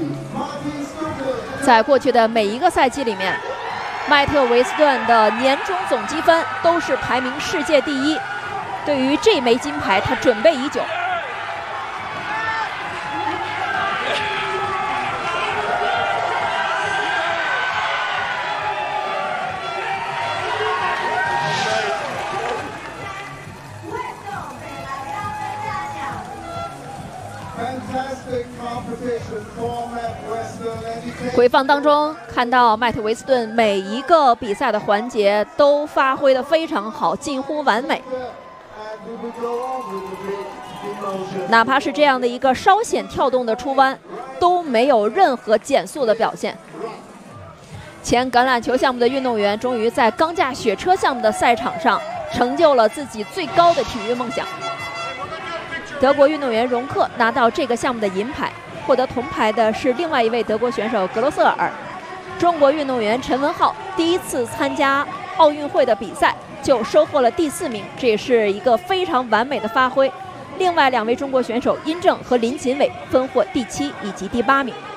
在过去的每一个赛季里面，迈特维斯顿的年终总积分都是排名世界第一。对于这枚金牌，他准备已久。回放当中看到迈特维斯顿每一个比赛的环节都发挥得非常好，近乎完美。哪怕是这样的一个稍显跳动的出弯，都没有任何减速的表现。前橄榄球项目的运动员终于在钢架雪车项目的赛场上成就了自己最高的体育梦想。德国运动员容克拿到这个项目的银牌，获得铜牌的是另外一位德国选手格罗瑟尔。中国运动员陈文浩第一次参加奥运会的比赛就收获了第4名，这也是一个非常完美的发挥。另外2位中国选手殷正和林锦伟分获第7以及第8名。